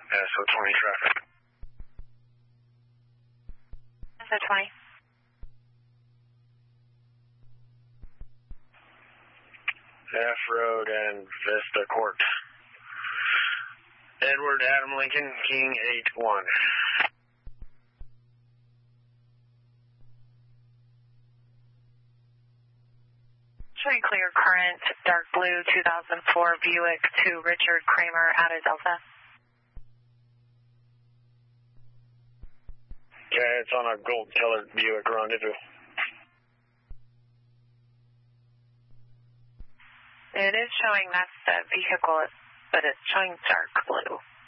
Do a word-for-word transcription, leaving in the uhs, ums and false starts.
S O twenty traffic. S O twenty. F Road and Vista Court. Edward Adam Lincoln, King eight one. Showing clear current, dark blue two thousand four Buick to Richard Kramer out of Delta. Okay, it's on a gold-colored Buick Rendezvous. It is showing that's the vehicle, but it's showing dark blue.